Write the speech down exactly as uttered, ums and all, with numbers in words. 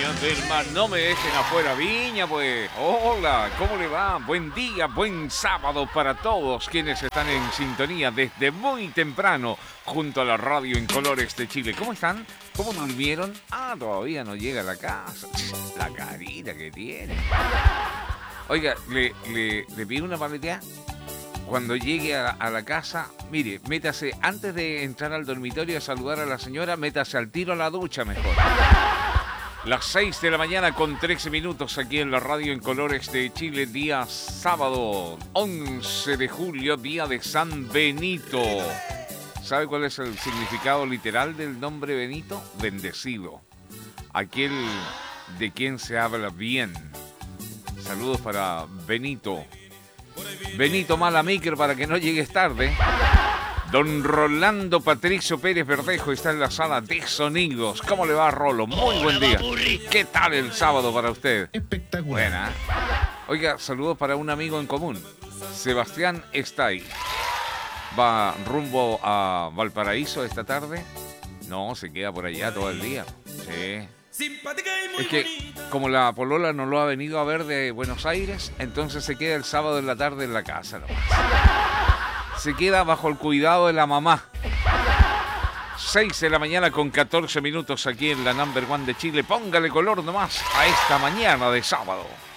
Viña del Mar. No me dejen afuera, Viña, pues. Hola, ¿cómo le va? Buen día, buen sábado para todos quienes están en sintonía desde muy temprano junto a la radio en colores de Chile. ¿Cómo están? ¿Cómo durmieron? Ah, todavía no llega a la casa. La carita que tiene. Oiga, le, le, le pido una paleteada. Cuando llegue a, a la casa, mire, métase, antes de entrar al dormitorio a saludar a la señora, métase al tiro a la ducha mejor. Las seis de la mañana con trece minutos aquí en la radio en colores de Chile, día sábado, once de julio, día de San Benito. ¿Sabe cuál es el significado literal del nombre Benito? Bendecido. Aquel de quien se habla bien. Saludos para Benito. Benito Malamaker para que no llegues tarde. Don Rolando Patricio Pérez Verdejo está en la sala de sonidos. ¿Cómo le va, Rolo? Muy buen día. ¿Qué tal el sábado para usted? Espectacular. Buena. Oiga, saludos para un amigo en común. Sebastián está ahí. ¿Va rumbo a Valparaíso esta tarde? No, se queda por allá todo el día. Sí. Es que como la polola no lo ha venido a ver de Buenos Aires, entonces se queda el sábado en la tarde en la casa nomás. Se queda bajo el cuidado de la mamá. seis de la mañana con catorce minutos aquí en la Number One de Chile. Póngale color nomás a esta mañana de sábado.